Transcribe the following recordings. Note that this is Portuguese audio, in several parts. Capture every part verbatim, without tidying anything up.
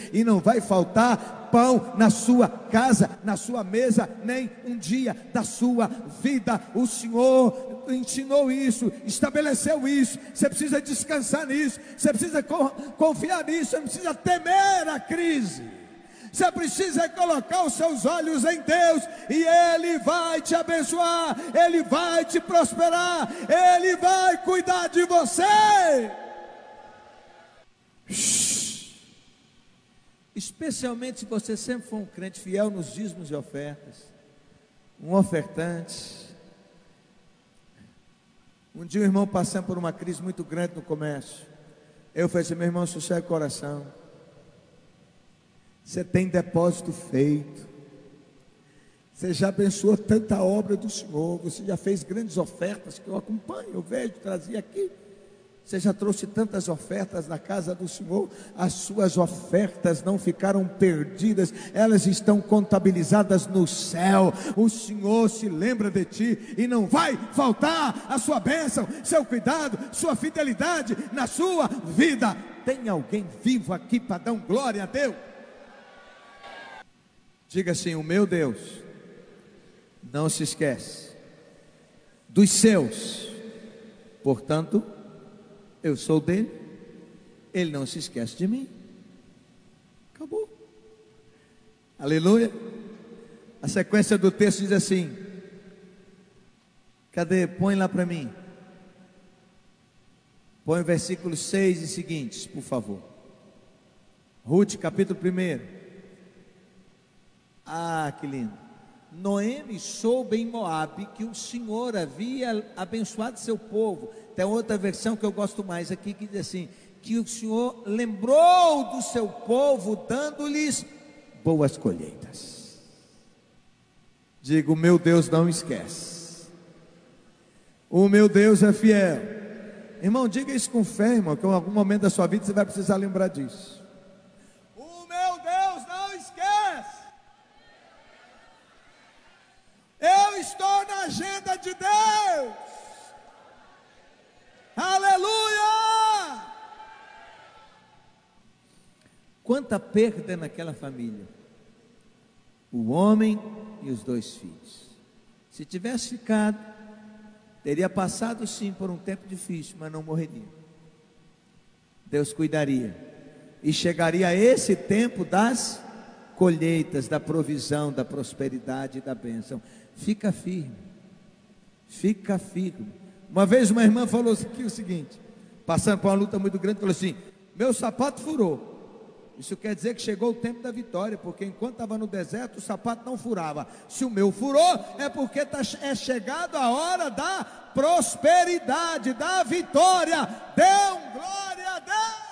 e não vai faltar pão na sua casa, na sua mesa, nem um dia da sua vida. O Senhor ensinou isso, estabeleceu isso. Você precisa descansar nisso, você precisa confiar nisso, você precisa temer a crise. Você precisa colocar os seus olhos em Deus, e Ele vai te abençoar, Ele vai te prosperar, Ele vai cuidar de você. Especialmente se você sempre for um crente fiel nos dízimos e ofertas, um ofertante. Um dia um irmão passando por uma crise muito grande no comércio, eu falei assim: meu irmão, sossega o coração, você tem depósito feito, você já abençoou tanta obra do Senhor, você já fez grandes ofertas que eu acompanho, eu vejo, trazia aqui. Você já trouxe tantas ofertas na casa do Senhor, as suas ofertas não ficaram perdidas, elas estão contabilizadas no céu. O Senhor se lembra de ti e não vai faltar a sua bênção, seu cuidado, sua fidelidade na sua vida. Tem alguém vivo aqui para dar um glória a Deus? Diga assim: o meu Deus não se esquece dos seus, portanto eu sou dele, ele não se esquece de mim. Acabou. Aleluia. A sequência do texto diz assim, cadê? Põe lá para mim. Põe o versículo seis e seguintes, por favor. Ruth, capítulo um. Ah, que lindo. Noemi soube em Moabe que o Senhor havia abençoado seu povo. Tem outra versão que eu gosto mais aqui, que diz assim: que o Senhor lembrou do seu povo, dando-lhes boas colheitas. Digo, o meu Deus não esquece, o meu Deus é fiel. Irmão, diga isso com fé, irmão, que em algum momento da sua vida você vai precisar lembrar disso. O meu Deus não esquece. Eu estou na agenda de Deus. Aleluia! Quanta perda naquela família. O homem e os dois filhos. Se tivesse ficado, teria passado sim por um tempo difícil, mas não morreria. Deus cuidaria. E chegaria esse tempo das colheitas, da provisão, da prosperidade e da bênção. Fica firme, fica firme. Uma vez uma irmã falou aqui o seguinte, passando por uma luta muito grande, falou assim: meu sapato furou. Isso quer dizer que chegou o tempo da vitória, porque enquanto estava no deserto o sapato não furava. Se o meu furou, é porque tá, é chegado a hora da prosperidade, da vitória. Dê um glória a Deus.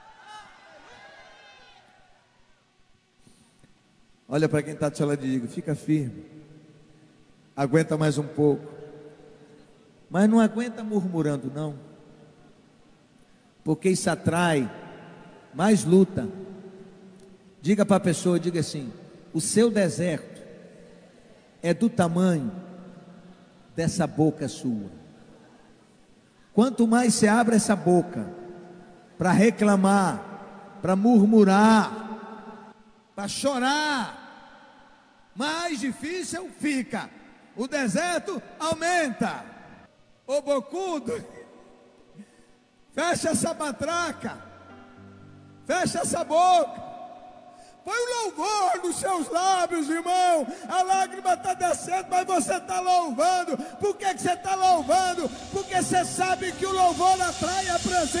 Olha para quem está do seu lado e diga: fica firme, aguenta mais um pouco. Mas não aguenta murmurando não, porque isso atrai mais luta. Diga para a pessoa, diga assim: o seu deserto é do tamanho dessa boca sua. Quanto mais você abre essa boca para reclamar, para murmurar, para chorar, mais difícil fica. O deserto aumenta. Ô bocudo, fecha essa matraca, fecha essa boca, põe o louvor nos seus lábios, irmão. A lágrima está descendo, mas você está louvando. Por que, que você está louvando? Porque você sabe que o louvor atrai a presença